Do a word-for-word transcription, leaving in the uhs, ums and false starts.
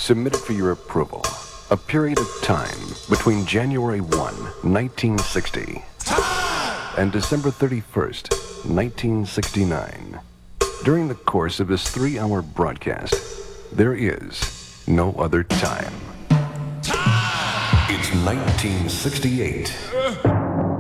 submitted for your approval. A period of time between January first, nineteen sixty and December thirty-first, nineteen sixty-nine. During the course of this three-hour broadcast, there is no other time. Time! It's nineteen sixty-eight.